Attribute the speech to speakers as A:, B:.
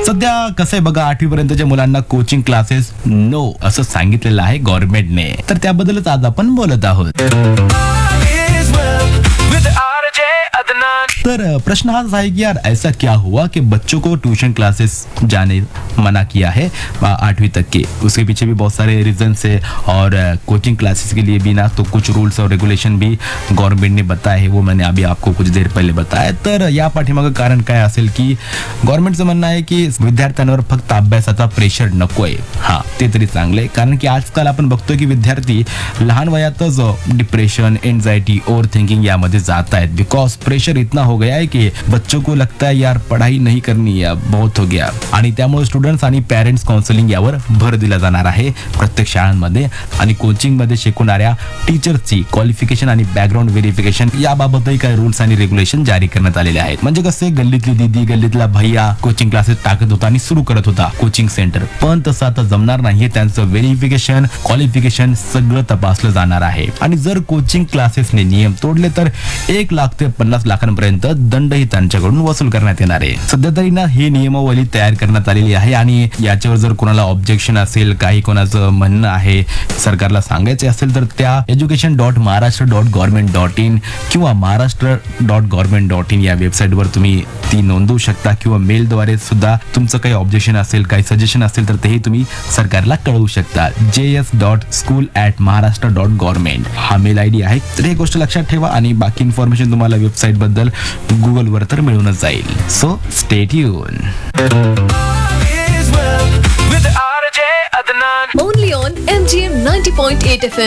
A: सध्या कसं आहे बघा, 8वी पर्यंतच्या मुलांना कोचिंग क्लासेस नो असं सांगितलेलं आहे गव्हर्नमेंटने. तर त्याबद्दलच आज आपण बोलत आहोत. तर प्रश्न हाच आहे कि यार ऐसा क्या हुआ कि बच्चों को ट्यूशन क्लासेस जाने मना किया है 8वीं तक के. उसके पीछे भी बहुत सारे रीजंस है और कोचिंग क्लासेस के लिए भी ना तो कुछ रूल्स और रेगुलेशन भी गव्हर्नमेंट ने बताया है. वो मैंने अभी आपको कुछ देर पहिले बताया. तर या पाठीमागं कारण काय असेल की गव्हर्नमेंटचं म्हणणं आहे की विद्यार्थ्यांवर फक्त अभ्यासाचा प्रेशर नकोय. हा ते तरी चांगलं आहे, कारण की आजकाल आपण बघतोय की विद्यार्थी लहान वयातच डिप्रेशन, एन्झायटी, ओव्हर थिंकिंग यामध्ये जात आहेत. बिकॉज प्रेशर इतना हो गया है कि बच्चों को लगता है यार पढ़ाई नहीं करनी है, बहुत हो गया. आणि त्यामुळे स्टुडंट्स आणि पेरेंट्स काउन्सिलिंग यावर भर दिला जाणार आहे प्रत्येक शाळांमध्ये. आणि कोचिंग मध्ये शिकवणाऱ्या टीचर्सची क्वालिफिकेशन आणि बॅकग्राऊंड व्हेरिफिकेशन याबाबतही काही रूल्स आणि रेग्युलेशन जारी करण्यात आलेले आहेत. म्हणजे कसे गल्लीतली दीदी, गल्लीतला भैया कोचिंग क्लासेस टाकत होता आणि सुरू करत होता कोचिंग सेंटर, पण तसं आता जमणार नाहीये. त्यांचं व्हेरिफिकेशन, क्वालिफिकेशन सगळं तपासलं जाणार आहे. आणि जर कोचिंग क्लासेसने नियम तोडले तर 1 लाख ते 50 लाखांपर्यंत दंडही त्यांच्याकडून वसूल करण्यात येणार आहे. सध्या तरी ना ही नियमावली तयार करण्यात आलेली आहे आणि याच्यावर जर कोणाला ऑब्जेक्शन असेल, काही कोणाचं म्हणणं आहे, सरकारला सांगायचे असेल तर त्या education.maharashtra.government.in किंवा महाराष्ट्र.government.in या वेबसाईटवर तुम्ही ती नोंदवू शकता. किंवा मेलद्वारे सुद्धा तुमचं काही ऑब्जेक्शन असेल, काही सजेशन असेल तर तेही तुम्ही सरकारला कळवू शकता. js.school@maharashtra.government हा मेल आयडी आहे. तर ही गोष्ट लक्षात ठेवा आणि बाकी इन्फॉर्मेशन तुम्हाला वेबसाईट बद्दल गुगलवर तर मिळूनच जाईल. So stay tune.
B: Only on MGM 90.8 FM.